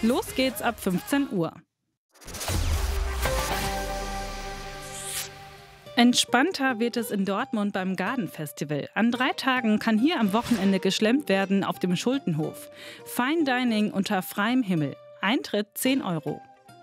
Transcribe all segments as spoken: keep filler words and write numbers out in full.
Los geht's ab fünfzehn Uhr. Entspannter wird es in Dortmund beim Garden-Festival. An drei Tagen kann hier am Wochenende geschlemmt werden auf dem Schultenhof. Fine Dining unter freiem Himmel. Eintritt zehn Euro.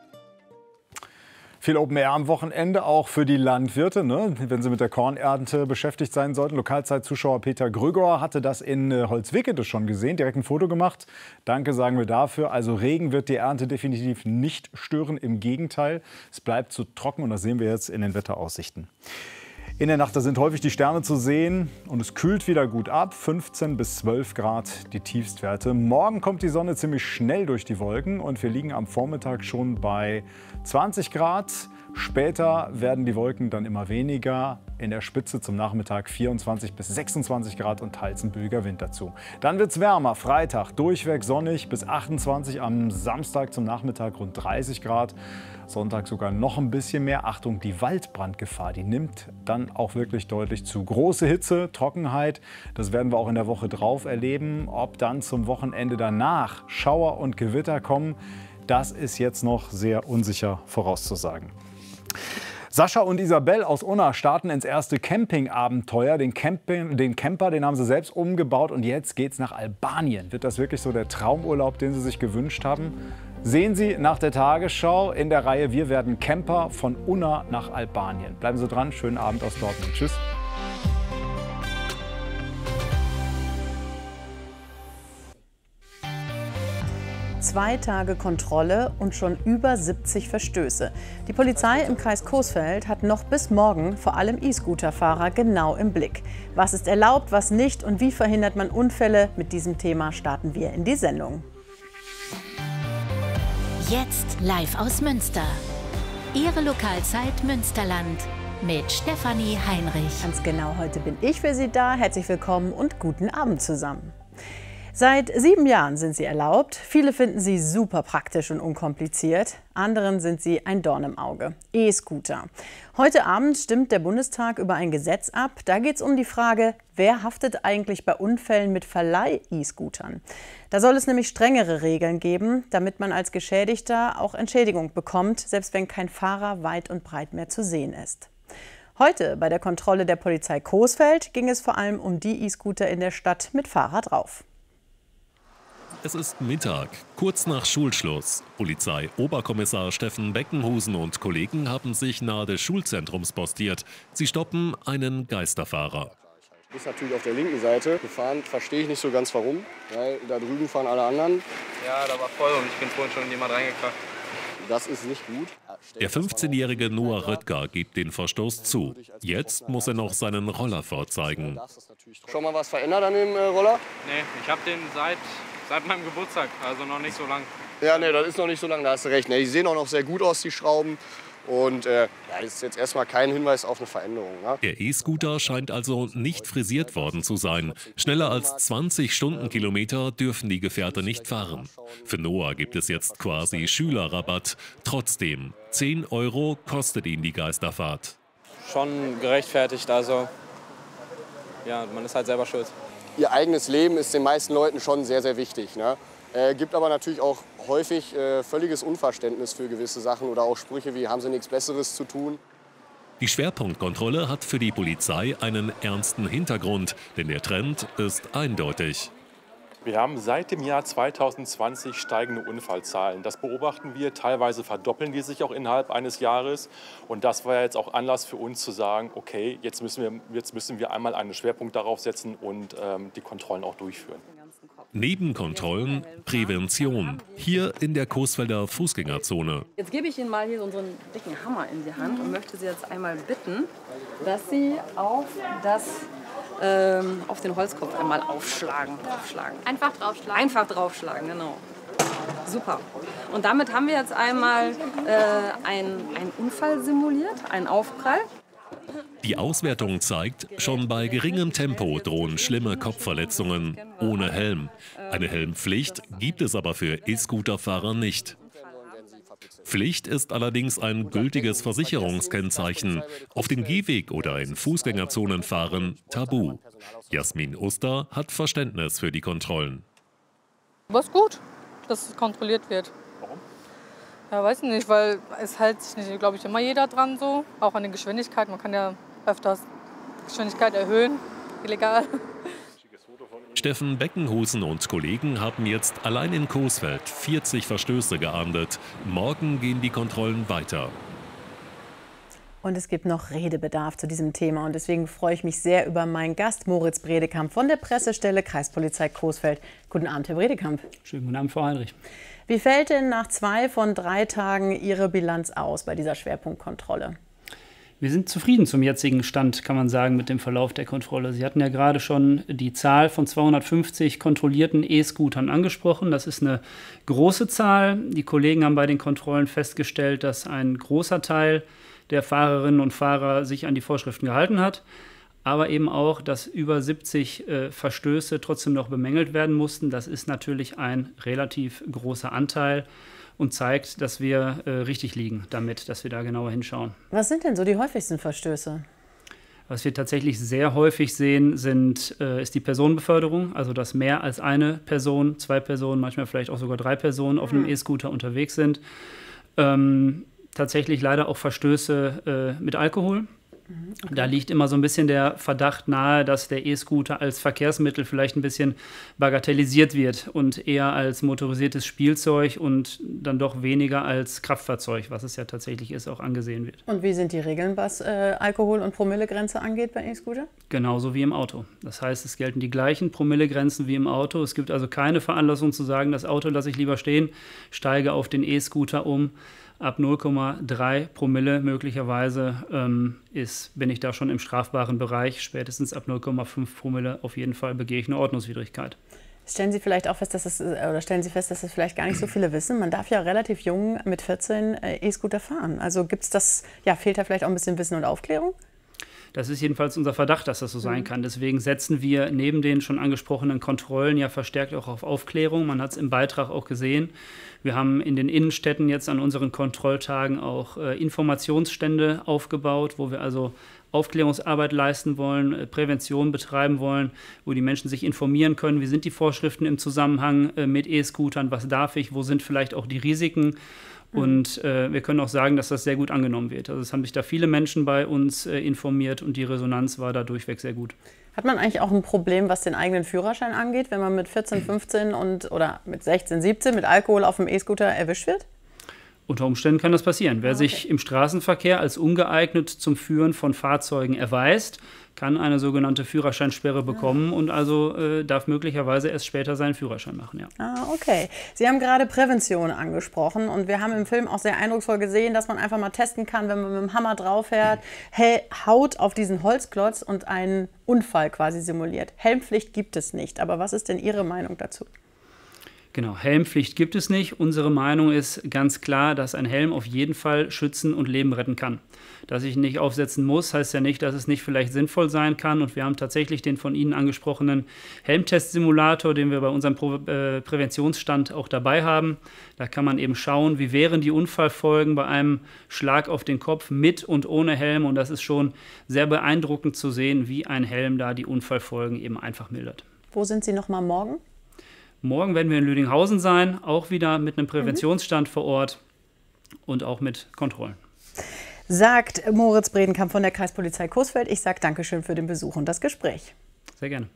Viel Open Air am Wochenende, auch für die Landwirte, ne? Wenn sie mit der Kornernte beschäftigt sein sollten. Lokalzeitzuschauer Peter Gröger hatte das in Holzwickede schon gesehen, direkt ein Foto gemacht. Danke sagen wir dafür. Also Regen wird die Ernte definitiv nicht stören, im Gegenteil. Es bleibt zu trocken und das sehen wir jetzt in den Wetteraussichten. In der Nacht da sind häufig die Sterne zu sehen und es kühlt wieder gut ab, fünfzehn bis zwölf Grad die Tiefstwerte. Morgen kommt die Sonne ziemlich schnell durch die Wolken und wir liegen am Vormittag schon bei zwanzig Grad. Später werden die Wolken dann immer weniger. In der Spitze zum Nachmittag vierundzwanzig bis sechsundzwanzig Grad und teils ein böiger Wind dazu. Dann wird es wärmer. Freitag durchweg sonnig bis achtundzwanzig. Am Samstag zum Nachmittag rund dreißig Grad. Sonntag sogar noch ein bisschen mehr. Achtung, die Waldbrandgefahr, die nimmt dann auch wirklich deutlich zu. Große Hitze, Trockenheit, das werden wir auch in der Woche drauf erleben. Ob dann zum Wochenende danach Schauer und Gewitter kommen, das ist jetzt noch sehr unsicher vorauszusagen. Sascha und Isabel aus Unna starten ins erste Campingabenteuer. Den, Camping, den Camper, den haben sie selbst umgebaut und jetzt geht's nach Albanien. Wird das wirklich so der Traumurlaub, den sie sich gewünscht haben? Sehen Sie nach der Tagesschau in der Reihe Wir werden Camper von Unna nach Albanien. Bleiben Sie dran, schönen Abend aus Dortmund. Tschüss. Zwei Tage Kontrolle und schon über siebzig Verstöße. Die Polizei im Kreis Coesfeld hat noch bis morgen vor allem E-Scooter-Fahrer genau im Blick. Was ist erlaubt, was nicht und wie verhindert man Unfälle? Mit diesem Thema starten wir in die Sendung. Jetzt live aus Münster. Ihre Lokalzeit Münsterland mit Stefanie Heinrich. Ganz genau, heute bin ich für Sie da. Herzlich willkommen und guten Abend zusammen. Seit sieben Jahren sind sie erlaubt. Viele finden sie super praktisch und unkompliziert. Anderen sind sie ein Dorn im Auge. E-Scooter. Heute Abend stimmt der Bundestag über ein Gesetz ab. Da geht es um die Frage, wer haftet eigentlich bei Unfällen mit Verleih-E-Scootern? Da soll es nämlich strengere Regeln geben, damit man als Geschädigter auch Entschädigung bekommt, selbst wenn kein Fahrer weit und breit mehr zu sehen ist. Heute bei der Kontrolle der Polizei Coesfeld ging es vor allem um die E-Scooter in der Stadt mit Fahrer drauf. Es ist Mittag, kurz nach Schulschluss. Polizei-Oberkommissar Steffen Beckenhusen und Kollegen haben sich nahe des Schulzentrums postiert. Sie stoppen einen Geisterfahrer. Du bist natürlich auf der linken Seite gefahren, verstehe ich nicht so ganz warum, weil da drüben fahren alle anderen. Ja, da war voll und ich bin vorhin schon in jemand reingekracht. Das ist nicht gut. Der fünfzehnjährige Noah Röttger gibt den Verstoß zu. Jetzt muss er noch seinen Roller vorzeigen. Schon mal was verändert an dem äh, Roller? Nee, ich habe den seit, seit meinem Geburtstag, also noch nicht so lang. Ja, nee, das ist noch nicht so lang, da hast du recht. Nee, die sehen auch noch sehr gut aus, die Schrauben. Und äh, ja, das ist jetzt erstmal kein Hinweis auf eine Veränderung. Ne? Der E-Scooter scheint also nicht frisiert worden zu sein. Schneller als zwanzig Stundenkilometer dürfen die Gefährte nicht fahren. Für Noah gibt es jetzt quasi Schülerrabatt. Trotzdem, zehn Euro kostet ihn die Geisterfahrt. Schon gerechtfertigt, also ja, man ist halt selber schuld. Ihr eigenes Leben ist den meisten Leuten schon sehr, sehr wichtig. Ne? Äh, gibt aber natürlich auch häufig äh, völliges Unverständnis für gewisse Sachen oder auch Sprüche wie, haben Sie nichts Besseres zu tun? Die Schwerpunktkontrolle hat für die Polizei einen ernsten Hintergrund, denn der Trend ist eindeutig. Wir haben seit dem Jahr zweitausendzwanzig steigende Unfallzahlen. Das beobachten wir. Teilweise verdoppeln die sich auch innerhalb eines Jahres. Und das war jetzt auch Anlass für uns zu sagen, okay, jetzt müssen wir, jetzt müssen wir einmal einen Schwerpunkt darauf setzen und ähm, die Kontrollen auch durchführen. Neben Kontrollen Prävention. Hier in der Coesfelder Fußgängerzone. Jetzt gebe ich Ihnen mal hier unseren dicken Hammer in die Hand und möchte Sie jetzt einmal bitten, dass Sie auf, das, ähm, auf den Holzkopf einmal aufschlagen. aufschlagen. Einfach draufschlagen? Einfach draufschlagen, genau. Super. Und damit haben wir jetzt einmal äh, einen Unfall simuliert, einen Aufprall. Die Auswertung zeigt, schon bei geringem Tempo drohen schlimme Kopfverletzungen ohne Helm. Eine Helmpflicht gibt es aber für E-Scooter-Fahrer nicht. Pflicht ist allerdings ein gültiges Versicherungskennzeichen. Auf dem Gehweg oder in Fußgängerzonen fahren tabu. Jasmin Uster hat Verständnis für die Kontrollen. Aber es ist gut, dass es kontrolliert wird. Warum? Ja, weiß ich nicht, weil es hält sich nicht, glaube ich, immer jeder dran so. Auch an den Geschwindigkeiten. Man kann ja öfters Geschwindigkeit erhöhen, illegal. Steffen Beckenhusen und Kollegen haben jetzt allein in Coesfeld vierzig Verstöße geahndet. Morgen gehen die Kontrollen weiter. Und es gibt noch Redebedarf zu diesem Thema. Und deswegen freue ich mich sehr über meinen Gast Moritz Bredekamp von der Pressestelle Kreispolizei Coesfeld. Guten Abend, Herr Bredekamp. Schönen guten Abend, Frau Heinrich. Wie fällt denn nach zwei von drei Tagen Ihre Bilanz aus bei dieser Schwerpunktkontrolle? Wir sind zufrieden zum jetzigen Stand, kann man sagen, mit dem Verlauf der Kontrolle. Sie hatten ja gerade schon die Zahl von zweihundertfünfzig kontrollierten E-Scootern angesprochen. Das ist eine große Zahl. Die Kollegen haben bei den Kontrollen festgestellt, dass ein großer Teil der Fahrerinnen und Fahrer sich an die Vorschriften gehalten hat, aber eben auch, dass über siebzig äh, Verstöße trotzdem noch bemängelt werden mussten. Das ist natürlich ein relativ großer Anteil und zeigt, dass wir äh, richtig liegen damit, dass wir da genauer hinschauen. Was sind denn so die häufigsten Verstöße? Was wir tatsächlich sehr häufig sehen, sind, äh, ist die Personenbeförderung, also dass mehr als eine Person, zwei Personen, manchmal vielleicht auch sogar drei Personen auf einem E-Scooter unterwegs sind. Ähm, tatsächlich leider auch Verstöße äh, mit Alkohol. Okay. Da liegt immer so ein bisschen der Verdacht nahe, dass der E-Scooter als Verkehrsmittel vielleicht ein bisschen bagatellisiert wird und eher als motorisiertes Spielzeug und dann doch weniger als Kraftfahrzeug, was es ja tatsächlich ist, auch angesehen wird. Und wie sind die Regeln, was äh, Alkohol- und Promillegrenze angeht bei E-Scooter? Genauso wie im Auto. Das heißt, es gelten die gleichen Promillegrenzen wie im Auto. Es gibt also keine Veranlassung zu sagen, das Auto lasse ich lieber stehen, steige auf den E-Scooter um. Ab null Komma drei Promille möglicherweise ähm, ist, bin ich da schon im strafbaren Bereich. Spätestens ab null Komma fünf Promille auf jeden Fall begehe ich eine Ordnungswidrigkeit. Stellen Sie vielleicht auch fest, dass es, oder stellen Sie fest, dass das vielleicht gar nicht so viele wissen. Man darf ja relativ jung mit vierzehn äh, E-Scooter fahren. Also gibt's das, ja, fehlt da vielleicht auch ein bisschen Wissen und Aufklärung? Das ist jedenfalls unser Verdacht, dass das so sein kann. Deswegen setzen wir neben den schon angesprochenen Kontrollen ja verstärkt auch auf Aufklärung. Man hat es im Beitrag auch gesehen. Wir haben in den Innenstädten jetzt an unseren Kontrolltagen auch äh, Informationsstände aufgebaut, wo wir also Aufklärungsarbeit leisten wollen, äh, Prävention betreiben wollen, wo die Menschen sich informieren können, wie sind die Vorschriften im Zusammenhang äh, mit E-Scootern, was darf ich, wo sind vielleicht auch die Risiken. Und äh, wir können auch sagen, dass das sehr gut angenommen wird. Also es haben sich da viele Menschen bei uns äh, informiert und die Resonanz war da durchweg sehr gut. Hat man eigentlich auch ein Problem, was den eigenen Führerschein angeht, wenn man mit vierzehn, fünfzehn und, oder mit sechzehn, siebzehn mit Alkohol auf dem E-Scooter erwischt wird? Unter Umständen kann das passieren. Wer ah, okay. sich im Straßenverkehr als ungeeignet zum Führen von Fahrzeugen erweist, kann eine sogenannte Führerscheinsperre bekommen ah. und also äh, darf möglicherweise erst später seinen Führerschein machen. Ja. Ah, okay. Sie haben gerade Prävention angesprochen und wir haben im Film auch sehr eindrucksvoll gesehen, dass man einfach mal testen kann, wenn man mit dem Hammer draufhält, hey, haut auf diesen Holzklotz und einen Unfall quasi simuliert. Helmpflicht gibt es nicht, aber was ist denn Ihre Meinung dazu? Genau, Helmpflicht gibt es nicht. Unsere Meinung ist ganz klar, dass ein Helm auf jeden Fall schützen und Leben retten kann. Dass ich ihn nicht aufsetzen muss, heißt ja nicht, dass es nicht vielleicht sinnvoll sein kann. Und wir haben tatsächlich den von Ihnen angesprochenen Helmtest-Simulator, den wir bei unserem Pro- äh, Präventionsstand auch dabei haben. Da kann man eben schauen, wie wären die Unfallfolgen bei einem Schlag auf den Kopf mit und ohne Helm. Und das ist schon sehr beeindruckend zu sehen, wie ein Helm da die Unfallfolgen eben einfach mildert. Wo sind Sie noch mal morgen? Morgen werden wir in Lüdinghausen sein, auch wieder mit einem Präventionsstand mhm. vor Ort und auch mit Kontrollen. Sagt Moritz Bredekamp von der Kreispolizei Coesfeld. Ich sage Dankeschön für den Besuch und das Gespräch. Sehr gerne.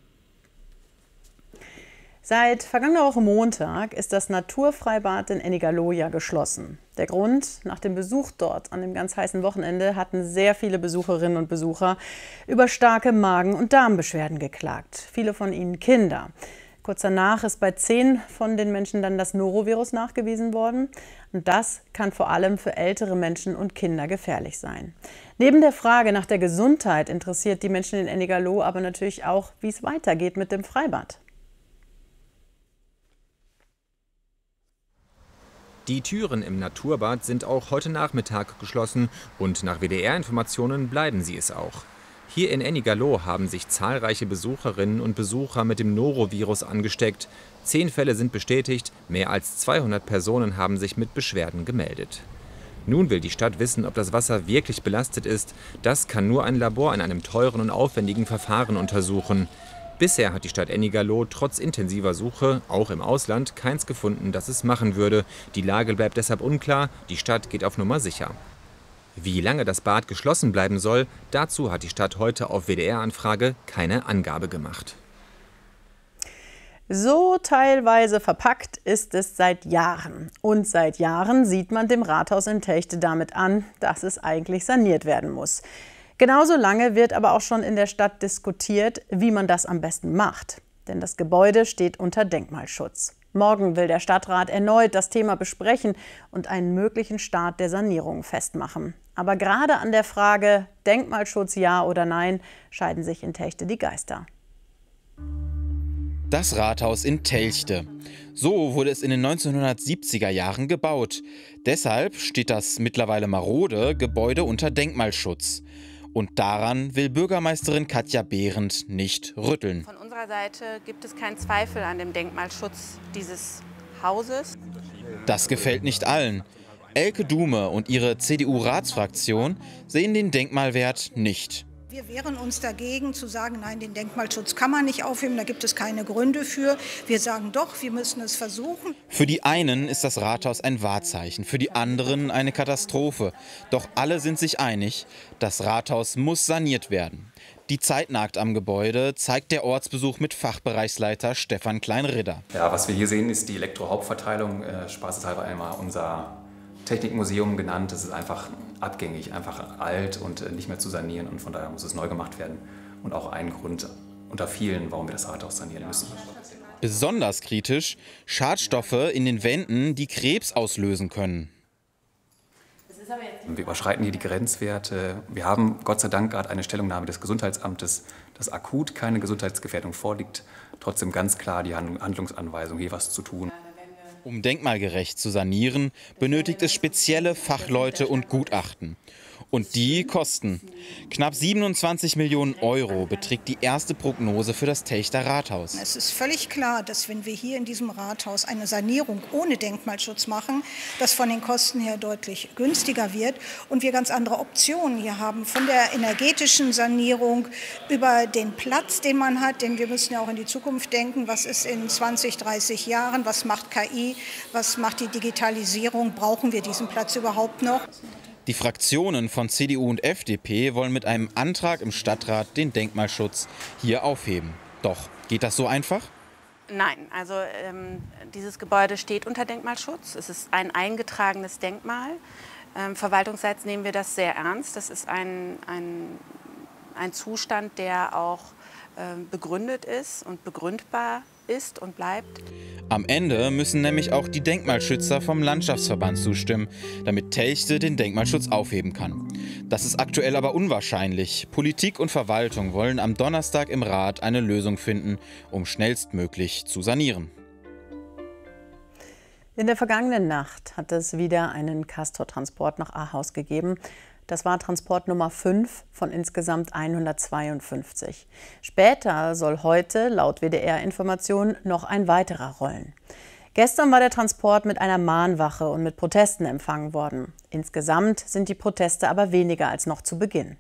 Seit vergangener Woche Montag ist das Naturfreibad in Ennigerloh ja geschlossen. Der Grund: Nach dem Besuch dort an dem ganz heißen Wochenende hatten sehr viele Besucherinnen und Besucher über starke Magen- und Darmbeschwerden geklagt. Viele von ihnen Kinder. Kurz danach ist bei zehn von den Menschen dann das Norovirus nachgewiesen worden. Und das kann vor allem für ältere Menschen und Kinder gefährlich sein. Neben der Frage nach der Gesundheit interessiert die Menschen in Ennigerloh aber natürlich auch, wie es weitergeht mit dem Freibad. Die Türen im Naturbad sind auch heute Nachmittag geschlossen und nach W D R-Informationen bleiben sie es auch. Hier in Ennigerloh haben sich zahlreiche Besucherinnen und Besucher mit dem Norovirus angesteckt. Zehn Fälle sind bestätigt, mehr als zweihundert Personen haben sich mit Beschwerden gemeldet. Nun will die Stadt wissen, ob das Wasser wirklich belastet ist. Das kann nur ein Labor in einem teuren und aufwendigen Verfahren untersuchen. Bisher hat die Stadt Ennigerloh trotz intensiver Suche, auch im Ausland, keins gefunden, das es machen würde. Die Lage bleibt deshalb unklar, die Stadt geht auf Nummer sicher. Wie lange das Bad geschlossen bleiben soll, dazu hat die Stadt heute auf W D R-Anfrage keine Angabe gemacht. So teilweise verpackt ist es seit Jahren. Und seit Jahren sieht man dem Rathaus in Telchte damit an, dass es eigentlich saniert werden muss. Genauso lange wird aber auch schon in der Stadt diskutiert, wie man das am besten macht. Denn das Gebäude steht unter Denkmalschutz. Morgen will der Stadtrat erneut das Thema besprechen und einen möglichen Start der Sanierung festmachen. Aber gerade an der Frage Denkmalschutz ja oder nein, scheiden sich in Telchte die Geister. Das Rathaus in Telchte. So wurde es in den neunzehnhundertsiebziger Jahren gebaut. Deshalb steht das mittlerweile marode Gebäude unter Denkmalschutz. Und daran will Bürgermeisterin Katja Behrendt nicht rütteln. Von unserer Seite gibt es keinen Zweifel an dem Denkmalschutz dieses Hauses. Das gefällt nicht allen. Elke Dume und ihre C D U-Ratsfraktion sehen den Denkmalwert nicht. Wir wehren uns dagegen, zu sagen, nein, den Denkmalschutz kann man nicht aufheben, da gibt es keine Gründe für. Wir sagen doch, wir müssen es versuchen. Für die einen ist das Rathaus ein Wahrzeichen, für die anderen eine Katastrophe. Doch alle sind sich einig, das Rathaus muss saniert werden. Die Zeit nagt am Gebäude, zeigt der Ortsbesuch mit Fachbereichsleiter Stefan Klein-Ridder. Ja, was wir hier sehen, ist die Elektrohauptverteilung, äh, spaßeshalber einmal unser Technikmuseum genannt. Das ist einfach abgängig, einfach alt und nicht mehr zu sanieren und von daher muss es neu gemacht werden. Und auch ein Grund unter vielen, warum wir das Rathaus sanieren müssen. Besonders kritisch Schadstoffe in den Wänden, die Krebs auslösen können. Wir überschreiten hier die Grenzwerte. Wir haben Gott sei Dank gerade eine Stellungnahme des Gesundheitsamtes, dass akut keine Gesundheitsgefährdung vorliegt. Trotzdem ganz klar die Handlungsanweisung, hier was zu tun. Um denkmalgerecht zu sanieren, benötigt es spezielle Fachleute und Gutachten. Und die kosten. Knapp siebenundzwanzig Millionen Euro beträgt die erste Prognose für das Telchter Rathaus. Es ist völlig klar, dass wenn wir hier in diesem Rathaus eine Sanierung ohne Denkmalschutz machen, das von den Kosten her deutlich günstiger wird und wir ganz andere Optionen hier haben, von der energetischen Sanierung über den Platz, den man hat, denn wir müssen ja auch in die Zukunft denken, was ist in zwanzig, dreißig Jahren, was macht K I, was macht die Digitalisierung, brauchen wir diesen Platz überhaupt noch? Die Fraktionen von C D U und F D P wollen mit einem Antrag im Stadtrat den Denkmalschutz hier aufheben. Doch, geht das so einfach? Nein, also ähm, dieses Gebäude steht unter Denkmalschutz. Es ist ein eingetragenes Denkmal. Ähm, verwaltungsseits nehmen wir das sehr ernst. Das ist ein, ein, ein Zustand, der auch ähm, begründet ist und begründbar ist und bleibt. Am Ende müssen nämlich auch die Denkmalschützer vom Landschaftsverband zustimmen, damit Telchte den Denkmalschutz aufheben kann. Das ist aktuell aber unwahrscheinlich. Politik und Verwaltung wollen am Donnerstag im Rat eine Lösung finden, um schnellstmöglich zu sanieren. In der vergangenen Nacht hat es wieder einen Castor-Transport nach Ahaus gegeben. Das war Transport Nummer fünf von insgesamt hundertzweiundfünfzig. Später soll heute, laut W D R-Informationen, noch ein weiterer rollen. Gestern war der Transport mit einer Mahnwache und mit Protesten empfangen worden. Insgesamt sind die Proteste aber weniger als noch zu Beginn.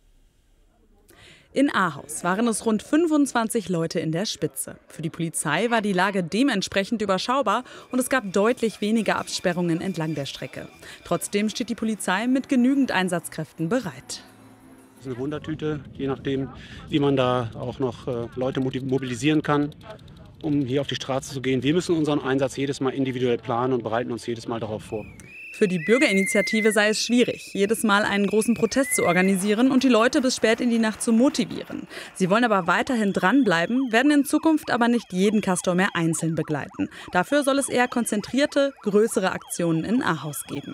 In Ahaus waren es rund fünfundzwanzig Leute in der Spitze. Für die Polizei war die Lage dementsprechend überschaubar und es gab deutlich weniger Absperrungen entlang der Strecke. Trotzdem steht die Polizei mit genügend Einsatzkräften bereit. Das ist eine Wundertüte, je nachdem, wie man da auch noch äh, Leute mobilisieren kann, um hier auf die Straße zu gehen. Wir müssen unseren Einsatz jedes Mal individuell planen und bereiten uns jedes Mal darauf vor. Für die Bürgerinitiative sei es schwierig, jedes Mal einen großen Protest zu organisieren und die Leute bis spät in die Nacht zu motivieren. Sie wollen aber weiterhin dranbleiben, werden in Zukunft aber nicht jeden Castor mehr einzeln begleiten. Dafür soll es eher konzentrierte, größere Aktionen in Ahaus geben.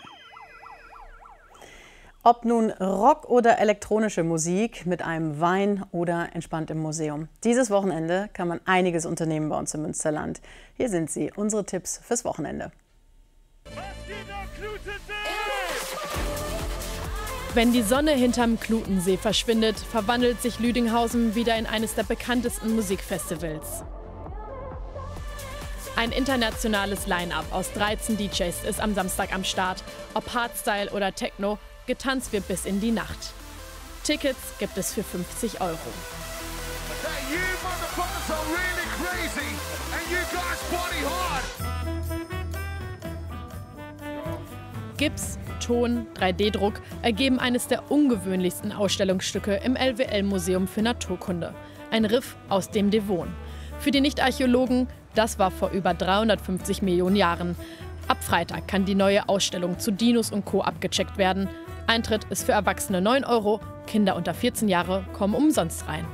Ob nun Rock oder elektronische Musik, mit einem Wein oder entspannt im Museum. Dieses Wochenende kann man einiges unternehmen bei uns im Münsterland. Hier sind sie, unsere Tipps fürs Wochenende. Wenn die Sonne hinterm Klutensee verschwindet, verwandelt sich Lüdinghausen wieder in eines der bekanntesten Musikfestivals. Ein internationales Line-up aus dreizehn D Js ist am Samstag am Start. Ob Hardstyle oder Techno, getanzt wird bis in die Nacht. Tickets gibt es für fünfzig Euro. are really crazy and you guys party hard. Gips, Ton, drei D Druck ergeben eines der ungewöhnlichsten Ausstellungsstücke im L W L-Museum für Naturkunde. Ein Riff aus dem Devon. Für die Nicht-Archäologen, das war vor über dreihundertfünfzig Millionen Jahren. Ab Freitag kann die neue Ausstellung zu Dinos und Co. abgecheckt werden. Eintritt ist für Erwachsene neun Euro, Kinder unter vierzehn Jahre kommen umsonst rein.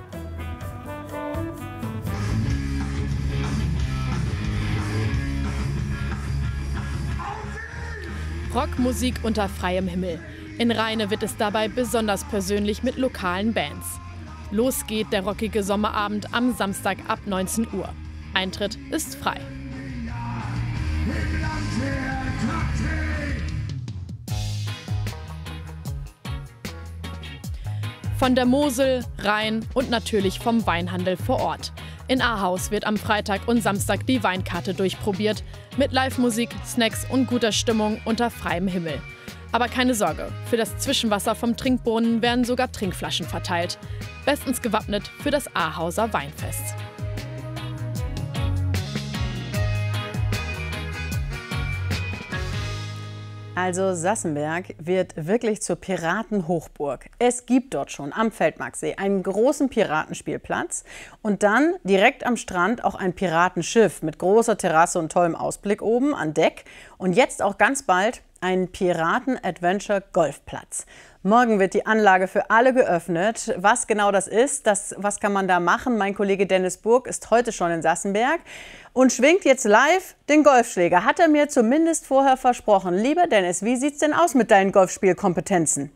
Rockmusik unter freiem Himmel. In Rheine wird es dabei besonders persönlich mit lokalen Bands. Los geht der rockige Sommerabend am Samstag ab neunzehn Uhr. Eintritt ist frei. Von der Mosel, Rhein und natürlich vom Weinhandel vor Ort. In Ahaus wird am Freitag und Samstag die Weinkarte durchprobiert. Mit Live-Musik, Snacks und guter Stimmung unter freiem Himmel. Aber keine Sorge, für das Zwischenwasser vom Trinkbrunnen werden sogar Trinkflaschen verteilt. Bestens gewappnet für das Ahauser Weinfest. Also Sassenberg wird wirklich zur Piratenhochburg. Es gibt dort schon am Feldmarksee einen großen Piratenspielplatz und dann direkt am Strand auch ein Piratenschiff mit großer Terrasse und tollem Ausblick oben an Deck. Und jetzt auch ganz bald ein Piraten-Adventure-Golfplatz. Morgen wird die Anlage für alle geöffnet. Was genau das ist, das, was kann man da machen? Mein Kollege Dennis Burg ist heute schon in Sassenberg und schwingt jetzt live den Golfschläger. Hat er mir zumindest vorher versprochen. Lieber Dennis, wie sieht's denn aus mit deinen Golfspielkompetenzen?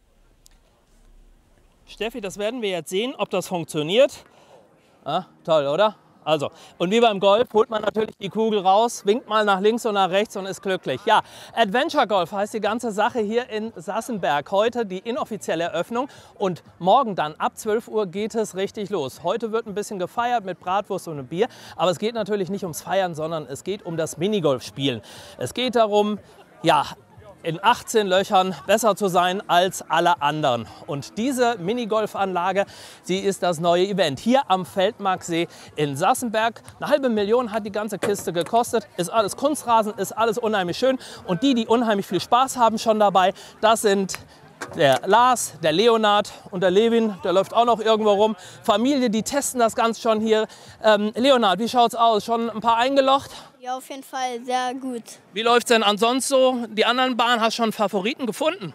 Steffi, das werden wir jetzt sehen, ob das funktioniert. Ah, toll, oder? Also, und wie beim Golf holt man natürlich die Kugel raus, winkt mal nach links und nach rechts und ist glücklich. Ja, Adventure Golf heißt die ganze Sache hier in Sassenberg. Heute die inoffizielle Eröffnung und morgen dann ab zwölf Uhr geht es richtig los. Heute wird ein bisschen gefeiert mit Bratwurst und einem Bier, aber es geht natürlich nicht ums Feiern, sondern es geht um das Minigolf-Spielen. Es geht darum, ja, in achtzehn Löchern besser zu sein als alle anderen. Und diese Minigolfanlage, sie ist das neue Event hier am Feldmarksee in Sassenberg. Eine halbe Million hat die ganze Kiste gekostet. Ist alles Kunstrasen, ist alles unheimlich schön. Und die, die unheimlich viel Spaß haben schon dabei, das sind der Lars, der Leonard und der Levin, der läuft auch noch irgendwo rum. Familie, die testen das Ganze schon hier. Ähm, Leonard, wie schaut's aus? Schon ein paar eingelocht? Ja, auf jeden Fall sehr gut. Wie läuft's denn ansonsten so? Die anderen Bahnen, hast du schon Favoriten gefunden?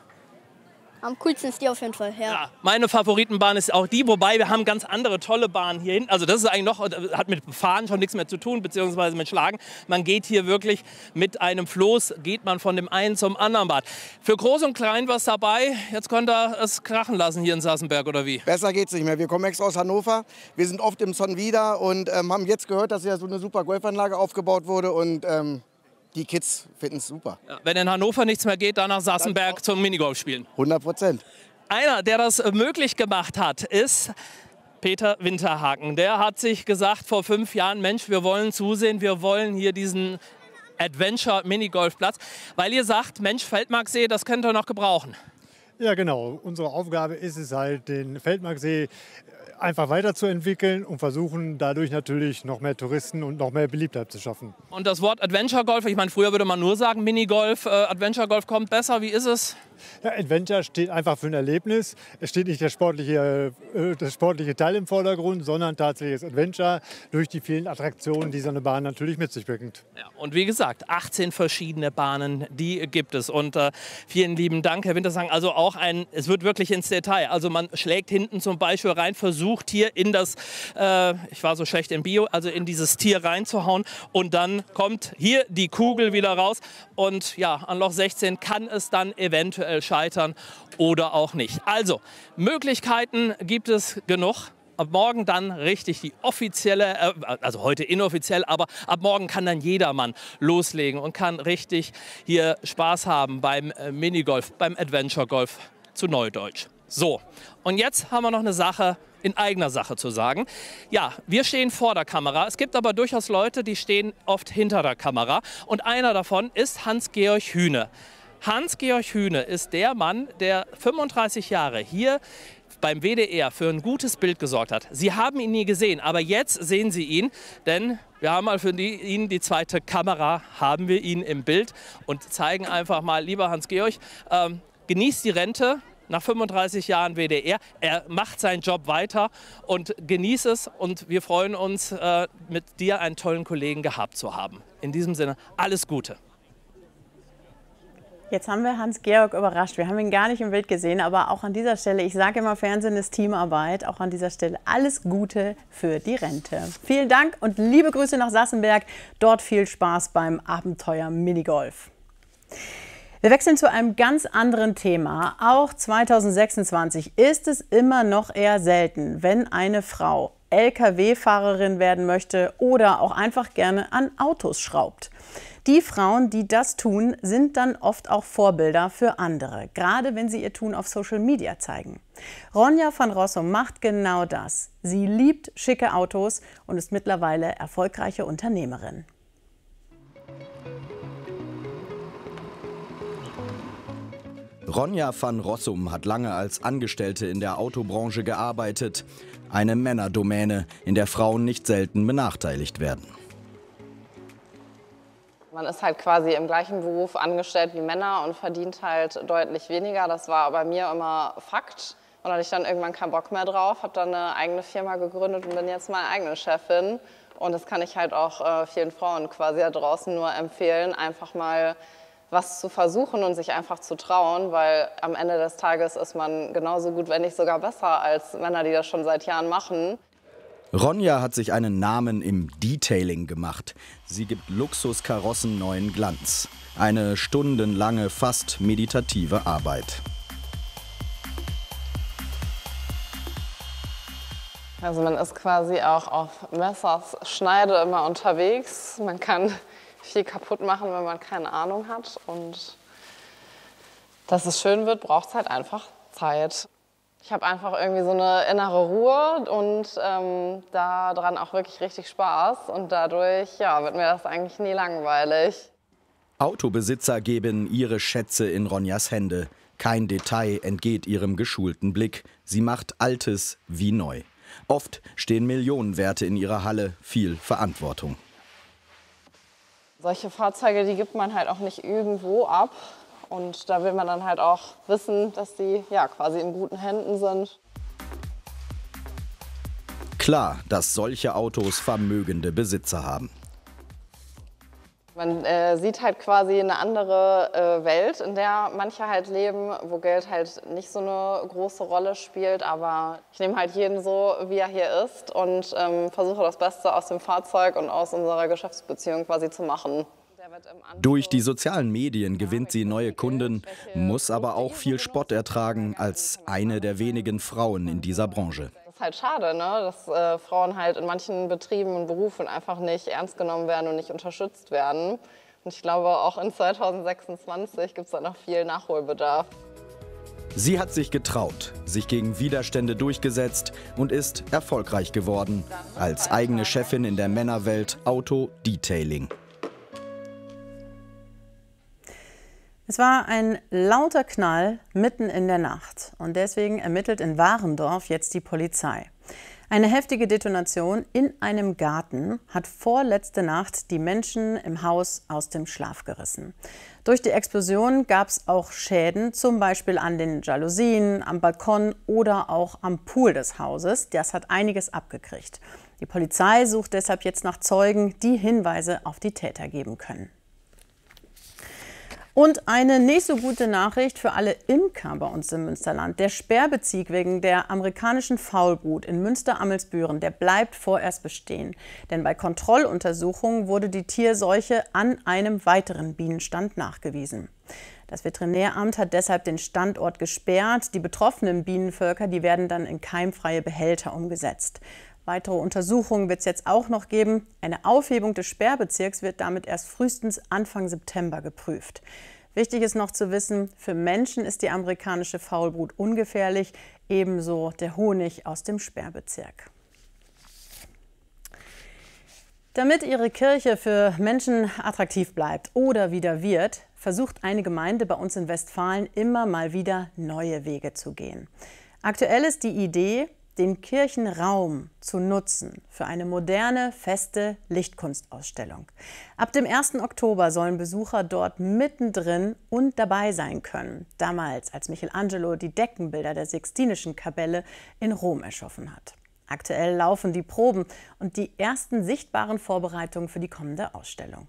Am coolsten ist die auf jeden Fall, ja. Ja, meine Favoritenbahn ist auch die, wobei wir haben ganz andere tolle Bahnen hier hinten. Also das ist eigentlich noch, hat mit Fahren schon nichts mehr zu tun, beziehungsweise mit Schlagen. Man geht hier wirklich mit einem Floß, geht man von dem einen zum anderen Bad. Für Groß und Klein was dabei. Jetzt könnt ihr es krachen lassen hier in Sassenberg, oder wie? Besser geht's nicht mehr. Wir kommen extra aus Hannover. Wir sind oft im Sonnenwider und ähm, haben jetzt gehört, dass ja so eine super Golfanlage aufgebaut wurde und ähm, die Kids finden es super. Ja, wenn in Hannover nichts mehr geht, dann nach Sassenberg zum Minigolf spielen. hundert Prozent. Einer, der das möglich gemacht hat, ist Peter Winterhaken. Der hat sich gesagt vor fünf Jahren, Mensch, wir wollen zusehen, wir wollen hier diesen Adventure-Minigolfplatz, weil ihr sagt, Mensch, Feldmarksee, das könnt ihr noch gebrauchen. Ja, genau. Unsere Aufgabe ist es halt, den Feldmarksee einfach weiterzuentwickeln und versuchen dadurch natürlich noch mehr Touristen und noch mehr Beliebtheit zu schaffen. Und das Wort Adventure Golf, ich meine, früher würde man nur sagen Minigolf, äh, Adventure Golf kommt besser. Wie ist es? Ja, Adventure steht einfach für ein Erlebnis. Es steht nicht der sportliche, äh, das sportliche Teil im Vordergrund, sondern tatsächlich das Adventure durch die vielen Attraktionen, die so eine Bahn natürlich mit sich bringt. Ja, und wie gesagt, achtzehn verschiedene Bahnen, die gibt es. Und äh, vielen lieben Dank, Herr Wintersang. Also auch ein, es wird wirklich ins Detail. Also man schlägt hinten zum Beispiel rein, versucht hier in das, äh, ich war so schlecht im Bio, also in dieses Tier reinzuhauen. Und dann kommt hier die Kugel wieder raus. Und ja, an Loch sechzehn kann es dann eventuell scheitern oder auch nicht. Also, Möglichkeiten gibt es genug. Ab morgen dann richtig die offizielle, also heute inoffiziell, aber ab morgen kann dann jedermann loslegen und kann richtig hier Spaß haben beim Minigolf, beim Adventure Golf zu Neudeutsch. So, und jetzt haben wir noch eine Sache in eigener Sache zu sagen. Ja, wir stehen vor der Kamera. Es gibt aber durchaus Leute, die stehen oft hinter der Kamera. Und einer davon ist Hans-Georg Hühne. Hans-Georg Hühne ist der Mann, der fünfunddreißig Jahre hier beim W D R für ein gutes Bild gesorgt hat. Sie haben ihn nie gesehen, aber jetzt sehen Sie ihn, denn wir haben mal für die, ihn die zweite Kamera, haben wir ihn im Bild und zeigen einfach mal, lieber Hans-Georg, ähm, genießt die Rente. Nach fünfunddreißig Jahren W D R, er macht seinen Job weiter und genießt es und wir freuen uns, äh, mit dir einen tollen Kollegen gehabt zu haben. In diesem Sinne, alles Gute. Jetzt haben wir Hans-Georg überrascht. Wir haben ihn gar nicht im Bild gesehen, aber auch an dieser Stelle, ich sage immer, Fernsehen ist Teamarbeit, auch an dieser Stelle alles Gute für die Rente. Vielen Dank und liebe Grüße nach Sassenberg. Dort viel Spaß beim Abenteuer Minigolf. Wir wechseln zu einem ganz anderen Thema. Auch zweitausendsechsundzwanzig ist es immer noch eher selten, wenn eine Frau L K W-Fahrerin werden möchte oder auch einfach gerne an Autos schraubt. Die Frauen, die das tun, sind dann oft auch Vorbilder für andere, gerade wenn sie ihr Tun auf Social Media zeigen. Ronja van Rossum macht genau das. Sie liebt schicke Autos und ist mittlerweile erfolgreiche Unternehmerin. Ronja van Rossum hat lange als Angestellte in der Autobranche gearbeitet. Eine Männerdomäne, in der Frauen nicht selten benachteiligt werden. Man ist halt quasi im gleichen Beruf angestellt wie Männer und verdient halt deutlich weniger. Das war bei mir immer Fakt. Und da hatte ich dann irgendwann keinen Bock mehr drauf, habe dann eine eigene Firma gegründet und bin jetzt meine eigene Chefin. Und das kann ich halt auch äh, vielen Frauen quasi da draußen nur empfehlen, einfach mal was zu versuchen und sich einfach zu trauen, weil am Ende des Tages ist man genauso gut, wenn nicht sogar besser als Männer, die das schon seit Jahren machen. Ronja hat sich einen Namen im Detailing gemacht. Sie gibt Luxuskarossen neuen Glanz. Eine stundenlange, fast meditative Arbeit. Also man ist quasi auch auf Messers Schneide immer unterwegs. Man kann viel kaputt machen, wenn man keine Ahnung hat. Und dass es schön wird, braucht es halt einfach Zeit. Ich habe einfach irgendwie so eine innere Ruhe und ähm, daran auch wirklich richtig Spaß. Und dadurch ja, wird mir das eigentlich nie langweilig. Autobesitzer geben ihre Schätze in Ronjas Hände. Kein Detail entgeht ihrem geschulten Blick. Sie macht Altes wie neu. Oft stehen Millionenwerte in ihrer Halle, viel Verantwortung. Solche Fahrzeuge, die gibt man halt auch nicht irgendwo ab. Und da will man dann halt auch wissen, dass die ja, quasi in guten Händen sind. Klar, dass solche Autos vermögende Besitzer haben. Man äh, sieht halt quasi eine andere äh, Welt, in der manche halt leben, wo Geld halt nicht so eine große Rolle spielt. Aber ich nehme halt jeden so, wie er hier ist und ähm, versuche das Beste aus dem Fahrzeug und aus unserer Geschäftsbeziehung quasi zu machen. Durch die sozialen Medien gewinnt sie neue Kunden, muss aber auch viel Spott ertragen als eine der wenigen Frauen in dieser Branche. Das ist halt schade, ne? Dass äh, Frauen halt in manchen Betrieben und Berufen einfach nicht ernst genommen werden und nicht unterstützt werden. Und ich glaube, auch in zweitausendsechsundzwanzig gibt es da noch viel Nachholbedarf. Sie hat sich getraut, sich gegen Widerstände durchgesetzt und ist erfolgreich geworden als eigene Chefin in der Männerwelt Auto Detailing. Es war ein lauter Knall mitten in der Nacht und deswegen ermittelt in Warendorf jetzt die Polizei. Eine heftige Detonation in einem Garten hat vorletzte Nacht die Menschen im Haus aus dem Schlaf gerissen. Durch die Explosion gab es auch Schäden, zum Beispiel an den Jalousien, am Balkon oder auch am Pool des Hauses. Das hat einiges abgekriegt. Die Polizei sucht deshalb jetzt nach Zeugen, die Hinweise auf die Täter geben können. Und eine nicht so gute Nachricht für alle Imker bei uns im Münsterland. Der Sperrbezieh wegen der amerikanischen Faulbrut in Münster-Amelsbüren, der bleibt vorerst bestehen. Denn bei Kontrolluntersuchungen wurde die Tierseuche an einem weiteren Bienenstand nachgewiesen. Das Veterinäramt hat deshalb den Standort gesperrt. Die betroffenen Bienenvölker, die werden dann in keimfreie Behälter umgesetzt. Weitere Untersuchungen wird es jetzt auch noch geben. Eine Aufhebung des Sperrbezirks wird damit erst frühestens Anfang September geprüft. Wichtig ist noch zu wissen, für Menschen ist die amerikanische Faulbrut ungefährlich, ebenso der Honig aus dem Sperrbezirk. Damit ihre Kirche für Menschen attraktiv bleibt oder wieder wird, versucht eine Gemeinde bei uns in Westfalen immer mal wieder neue Wege zu gehen. Aktuell ist die Idee, den Kirchenraum zu nutzen für eine moderne, feste Lichtkunstausstellung. Ab dem ersten Oktober sollen Besucher dort mittendrin und dabei sein können. Damals, als Michelangelo die Deckenbilder der Sixtinischen Kapelle in Rom erschaffen hat. Aktuell laufen die Proben und die ersten sichtbaren Vorbereitungen für die kommende Ausstellung.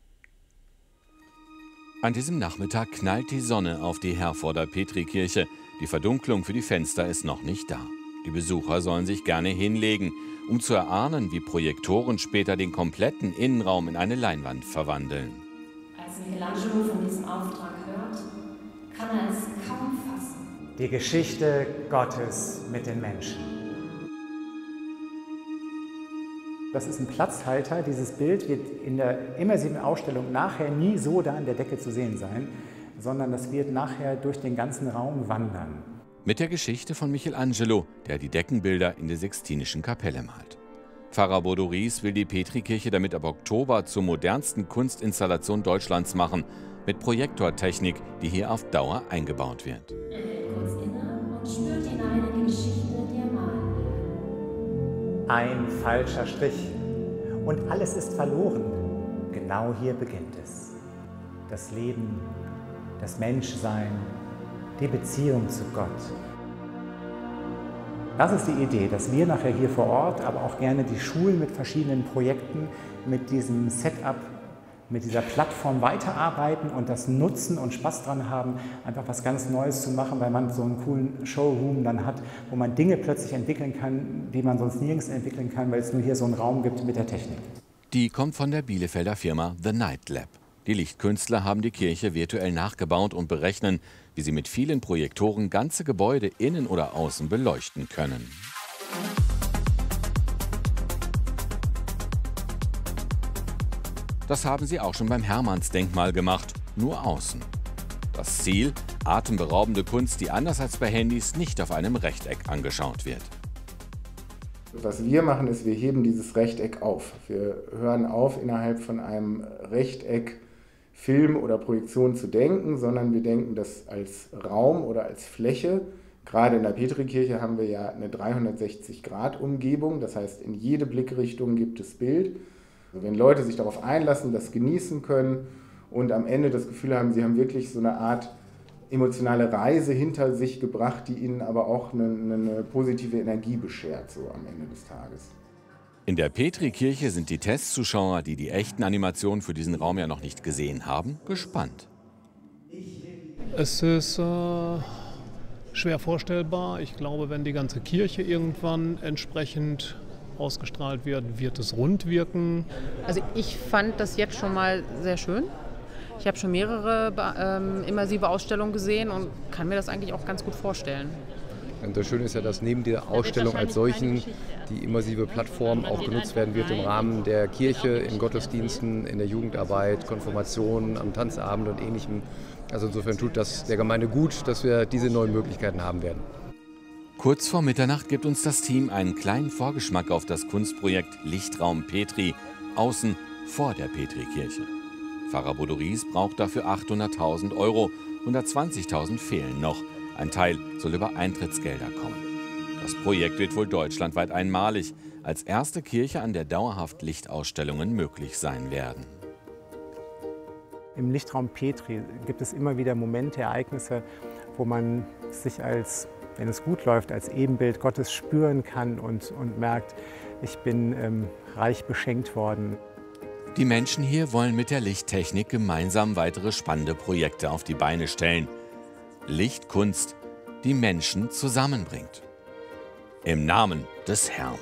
An diesem Nachmittag knallt die Sonne auf die Herforder Petrikirche. Die Verdunklung für die Fenster ist noch nicht da. Die Besucher sollen sich gerne hinlegen, um zu erahnen, wie Projektoren später den kompletten Innenraum in eine Leinwand verwandeln. Als Michelangelo von diesem Auftrag hört, kann er es kaum fassen. Die Geschichte Gottes mit den Menschen. Das ist ein Platzhalter. Dieses Bild wird in der immersiven Ausstellung nachher nie so da an der Decke zu sehen sein, sondern das wird nachher durch den ganzen Raum wandern. Mit der Geschichte von Michelangelo, der die Deckenbilder in der Sixtinischen Kapelle malt. Pfarrer Bodo Ries will die Petrikirche damit ab Oktober zur modernsten Kunstinstallation Deutschlands machen, mit Projektortechnik, die hier auf Dauer eingebaut wird. Er hält kurz inne und spürt hinein in die Geschichte, die er malen will. Ein falscher Strich und alles ist verloren. Genau hier beginnt es. Das Leben, das Menschsein, die Beziehung zu Gott. Das ist die Idee, dass wir nachher hier vor Ort, aber auch gerne die Schulen mit verschiedenen Projekten, mit diesem Setup, mit dieser Plattform weiterarbeiten und das nutzen und Spaß dran haben, einfach was ganz Neues zu machen, weil man so einen coolen Showroom dann hat, wo man Dinge plötzlich entwickeln kann, die man sonst nirgends entwickeln kann, weil es nur hier so einen Raum gibt mit der Technik. Die kommt von der Bielefelder Firma The Night Lab. Die Lichtkünstler haben die Kirche virtuell nachgebaut und berechnen, wie sie mit vielen Projektoren ganze Gebäude innen oder außen beleuchten können. Das haben sie auch schon beim Hermannsdenkmal gemacht, nur außen. Das Ziel: atemberaubende Kunst, die anders als bei Handys nicht auf einem Rechteck angeschaut wird. Was wir machen, ist, wir heben dieses Rechteck auf. Wir hören auf, innerhalb von einem Rechteck Film oder Projektion zu denken, sondern wir denken das als Raum oder als Fläche. Gerade in der Petrikirche haben wir ja eine dreihundertsechzig Grad Umgebung, das heißt, in jede Blickrichtung gibt es Bild. Also wenn Leute sich darauf einlassen, das genießen können und am Ende das Gefühl haben, sie haben wirklich so eine Art emotionale Reise hinter sich gebracht, die ihnen aber auch eine, eine positive Energie beschert, so am Ende des Tages. In der Petrikirche sind die Testzuschauer, die die echten Animationen für diesen Raum ja noch nicht gesehen haben, gespannt. Es ist äh, schwer vorstellbar. Ich glaube, wenn die ganze Kirche irgendwann entsprechend ausgestrahlt wird, wird es rund wirken. Also ich fand das jetzt schon mal sehr schön. Ich habe schon mehrere ähm, immersive Ausstellungen gesehen und kann mir das eigentlich auch ganz gut vorstellen. Und das Schöne ist ja, dass neben der Ausstellung als solchen die immersive Plattform auch genutzt werden wird im Rahmen der Kirche, in Gottesdiensten, in der Jugendarbeit, Konfirmationen, am Tanzabend und Ähnlichem. Also insofern tut das der Gemeinde gut, dass wir diese neuen Möglichkeiten haben werden. Kurz vor Mitternacht gibt uns das Team einen kleinen Vorgeschmack auf das Kunstprojekt Lichtraum Petri, außen vor der Petrikirche. Pfarrer Bodo Ries braucht dafür achthunderttausend Euro, hundertzwanzigtausend fehlen noch. Ein Teil soll über Eintrittsgelder kommen. Das Projekt wird wohl deutschlandweit einmalig, als erste Kirche, an der dauerhaft Lichtausstellungen möglich sein werden. Im Lichtraum Petri gibt es immer wieder Momente, Ereignisse, wo man sich als, wenn es gut läuft, als Ebenbild Gottes spüren kann und, und merkt, ich bin ähm, reich beschenkt worden. Die Menschen hier wollen mit der Lichttechnik gemeinsam weitere spannende Projekte auf die Beine stellen. Lichtkunst, die Menschen zusammenbringt. Im Namen des Herrn.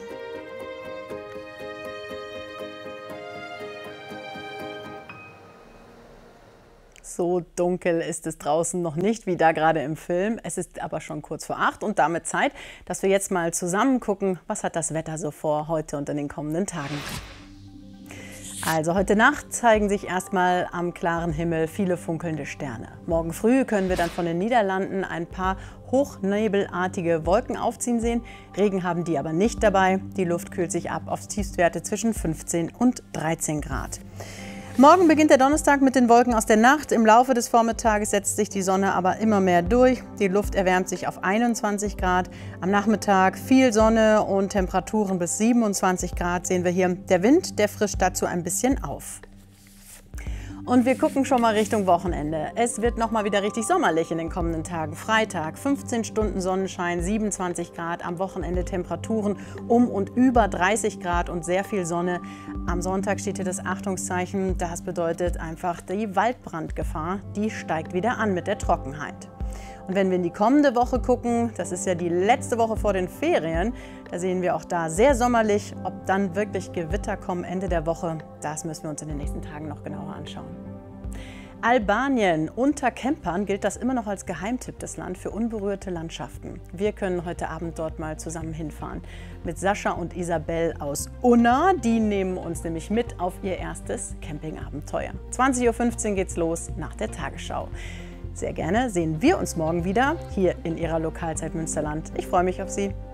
So dunkel ist es draußen noch nicht, wie da gerade im Film. Es ist aber schon kurz vor acht und damit Zeit, dass wir jetzt mal zusammen gucken, was hat das Wetter so vor heute und in den kommenden Tagen. Also heute Nacht zeigen sich erstmal am klaren Himmel viele funkelnde Sterne. Morgen früh können wir dann von den Niederlanden ein paar hochnebelartige Wolken aufziehen sehen. Regen haben die aber nicht dabei. Die Luft kühlt sich ab auf Tiefstwerte zwischen fünfzehn und dreizehn Grad. Morgen beginnt der Donnerstag mit den Wolken aus der Nacht. Im Laufe des Vormittages setzt sich die Sonne aber immer mehr durch. Die Luft erwärmt sich auf einundzwanzig Grad. Am Nachmittag viel Sonne und Temperaturen bis siebenundzwanzig Grad sehen wir hier. Der Wind, der frischt dazu ein bisschen auf. Und wir gucken schon mal Richtung Wochenende. Es wird noch mal wieder richtig sommerlich in den kommenden Tagen. Freitag, fünfzehn Stunden Sonnenschein, siebenundzwanzig Grad. Am Wochenende Temperaturen um und über dreißig Grad und sehr viel Sonne. Am Sonntag steht hier das Achtungszeichen. Das bedeutet einfach, die Waldbrandgefahr, die steigt wieder an mit der Trockenheit. Und wenn wir in die kommende Woche gucken, das ist ja die letzte Woche vor den Ferien, da sehen wir auch da sehr sommerlich. Ob dann wirklich Gewitter kommen Ende der Woche, das müssen wir uns in den nächsten Tagen noch genauer anschauen. Albanien. Unter Campern gilt das immer noch als Geheimtipp des Land für unberührte Landschaften. Wir können heute Abend dort mal zusammen hinfahren. Mit Sascha und Isabel aus Unna. Die nehmen uns nämlich mit auf ihr erstes Campingabenteuer. zwanzig Uhr fünfzehn geht's los nach der Tagesschau. Sehr gerne sehen wir uns morgen wieder hier in Ihrer Lokalzeit Münsterland. Ich freue mich auf Sie.